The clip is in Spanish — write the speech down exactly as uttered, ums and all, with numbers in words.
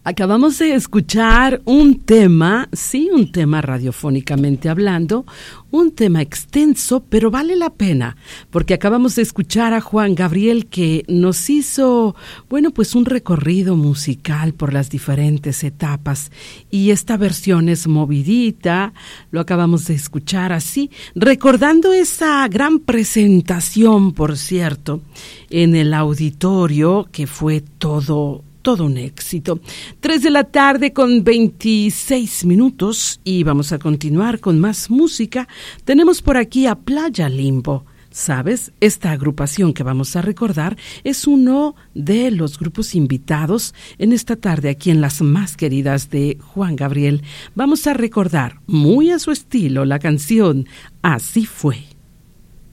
Acabamos de escuchar un tema, sí, un tema radiofónicamente hablando, un tema extenso, pero vale la pena, porque acabamos de escuchar a Juan Gabriel que nos hizo, bueno, pues un recorrido musical por las diferentes etapas, y esta versión es movidita, lo acabamos de escuchar así, recordando esa gran presentación, por cierto, en el auditorio, que fue todo Todo un éxito. Tres de la tarde con veintiséis minutos y vamos a continuar con más música. Tenemos por aquí a Playa Limbo. ¿Sabes? Esta agrupación que vamos a recordar es uno de los grupos invitados en esta tarde aquí en Las Más Queridas de Juan Gabriel. Vamos a recordar muy a su estilo la canción Así Fue.